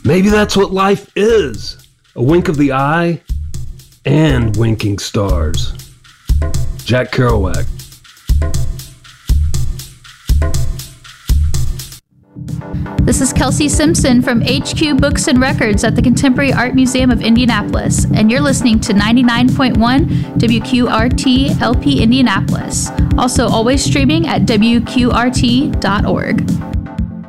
Maybe that's what life is. A wink of the eye and winking stars. Jack Kerouac. This is Kelsey Simpson from HQ Books and Records at the Contemporary Art Museum of Indianapolis, and you're listening to 99.1 WQRT LP Indianapolis. Also always streaming at WQRT.org.